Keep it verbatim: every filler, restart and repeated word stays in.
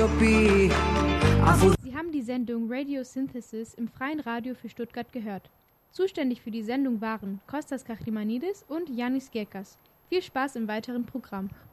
Sie haben die Sendung Radio Synthesis im Freien Radio für Stuttgart gehört. Zuständig für die Sendung waren Kostas Kachimanidis und Yannis Gekas. Viel Spaß im weiteren Programm.